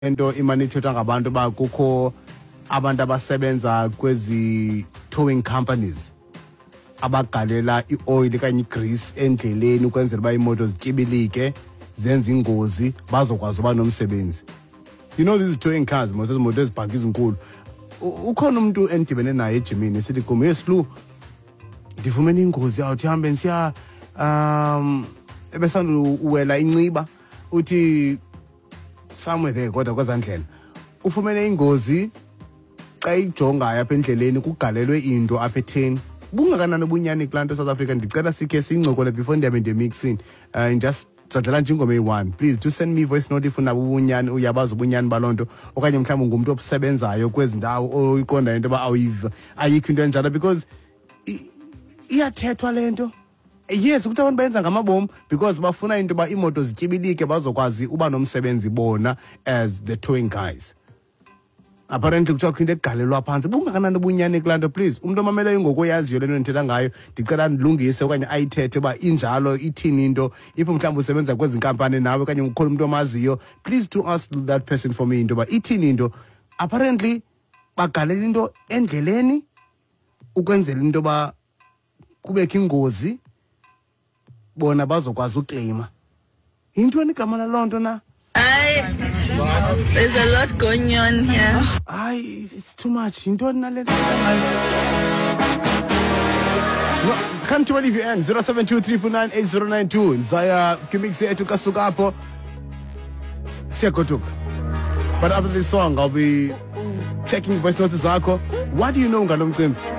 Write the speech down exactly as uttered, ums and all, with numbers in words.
into imane ithethwa ngabantu ba kukho abantu abasebenza kwezi towing companies abagalela ioil kanye igrease endleleni ukwenzela uba imoto zityibilike zenza ingozi bazokwazi uba nomsebenzi. You know these towing cars, most imoto ezibhanka izinkulu. Ukhona umuntu endibene naye ejimini esithi kum yeslu ndifumene ingozi awuthi hambe siya um ebesanda uwela inciba uthi somewhere there kodwa kwezandlela ufumene ingozi xa ijongayo apha endleleni kugalelwe into apha etheni bungakanani ubunyani kulanto South Africa. Ndicela sikhe sincokole before ndiyabe ndemixini uh, just sadlala nje ingoma eyi-one. Please do send me voice note if unabo ubunyani uyabazi ubunyani balonto okanye mhlawumbe ngumuntu osebenzayo kwezi ndawo oyiqondayo into ba ayiva ayikho into enjalo because iyathethwa lento. Yes, ukuthi abantu bayenza ngamabomu because bafuna into ba imoto zityibilike bazokwazi uba nomsebenzi bona as the towing guys. Apparently kuthiwa into egalelwa phansi bungakanani ubunyani kulanto. Please umuntu omameleyo ngokuyaziyo lento ndithetha ngayo ndicela ndilungise okanye ayithethe uba injalo ithini into. If mhlawumbe usebenza kwezi nkampani nawe okanye ukhona umuntu omaziyo, please to ask that person for me into ba ithini into. Apparently bagalela into endleleni ukwenzela into ba kubekho ingozi bona bazokwazi ukleyima. Intoni igama lalonto na? I, there's a lot going on here. I, it's too much. Intoni nale? Come to leave your end. zero seven two three nine eight zero nine two. Zaya kimiksi etu kasuka hapo. Siyakotuka. But after this song, I'll be checking voice notes zako. What do you know ngalo mcimbi?